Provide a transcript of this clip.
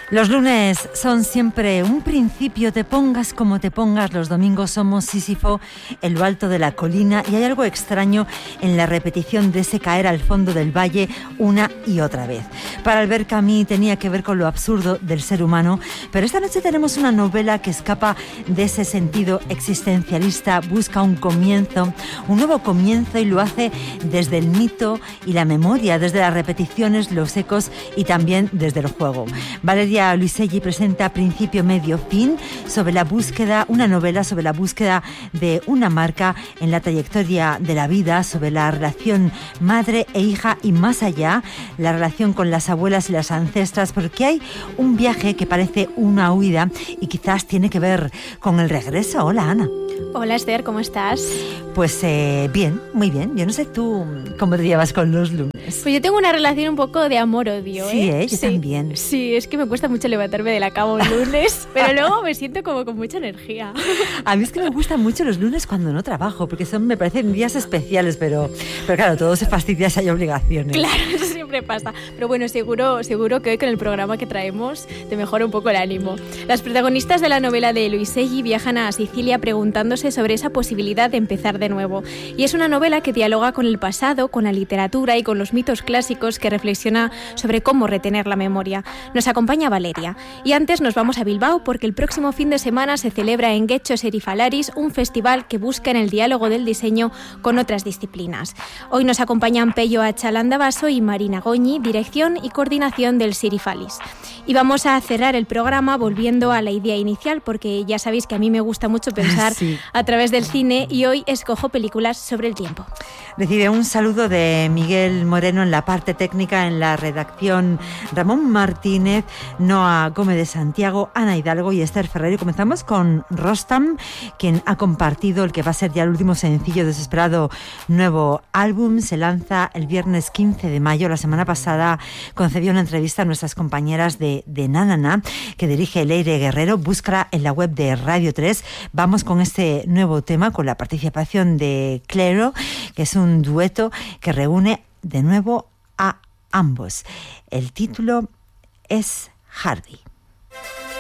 Los lunes son siempre un principio, te pongas como te pongas. Los domingos somos Sísifo en lo alto de la colina y hay algo extraño en la repetición de ese caer al fondo del valle una y otra vez. Para Albert Camus tenía que ver con lo absurdo del ser humano, pero esta noche tenemos una novela que escapa de ese sentido existencialista, busca un comienzo, un nuevo comienzo, y lo hace desde el mito y la memoria, desde las repeticiones, los ecos y también desde el juego. Valeria Luiselli presenta Principio, Medio, Fin, sobre la búsqueda, una novela sobre la búsqueda de una marca en la trayectoria de la vida, sobre la relación madre e hija y más allá, la relación con las abuelas y las ancestras, porque hay un viaje que parece una huida y quizás tiene que ver con el regreso. Hola, Ana. Hola, Esther, ¿cómo estás? Pues bien, muy bien. Yo no sé tú cómo te llevas con los lunes. Pues yo tengo una relación un poco de amor-odio, Sí, ¿eh? Yo también. Sí, es que me cuesta mucho levantarme de la cama un lunes, pero luego me siento como con mucha energía. A mí es que me gustan mucho los lunes cuando no trabajo, porque me parecen días especiales, pero claro, todo se fastidia si hay obligaciones. Claro, eso siempre pasa. Pero bueno, seguro que hoy con el programa que traemos te mejora un poco el ánimo. Las protagonistas de la novela de Luiselli viajan a Sicilia preguntándose sobre esa posibilidad de empezar de nuevo. Y es una novela que dialoga con el pasado, con la literatura y con los mitos clásicos, que reflexiona sobre cómo retener la memoria. Nos acompaña Valeria. Y antes nos vamos a Bilbao, porque el próximo fin de semana se celebra en Getxo Serifalaris un festival que busca en el diálogo del diseño con otras disciplinas. Hoy nos acompañan Pello Achalandabaso y Marina Goñi, dirección y coordinación del Sirifalis. Y vamos a cerrar el programa volviendo a la idea inicial, porque ya sabéis que a mí me gusta mucho pensar a través del cine, y hoy escojo películas sobre el tiempo. Recibe un saludo de Miguel Moreno en la parte técnica, en la redacción Ramón Martínez, Noa Gómez de Santiago, Ana Hidalgo y Esther Ferrer. Y comenzamos con Rostam, quien ha compartido el que va a ser ya el último sencillo de su esperado nuevo álbum. Se lanza el viernes 15 de mayo. La semana pasada concedió una entrevista a nuestras compañeras de Nanana, que dirige Leire Guerrero. Búscala en la web de Radio 3. Vamos con este nuevo tema, con la participación de Clero, que es un dueto que reúne de nuevo a ambos. El título es Hardy.